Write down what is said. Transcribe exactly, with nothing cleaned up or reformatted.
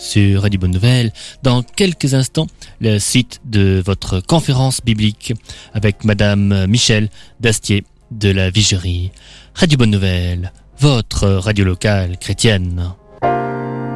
sur Radio Bonne Nouvelle. Dans quelques instants, le site de votre conférence biblique avec Madame Michel Dastier de la Vigerie. Radio Bonne Nouvelle, votre radio locale chrétienne.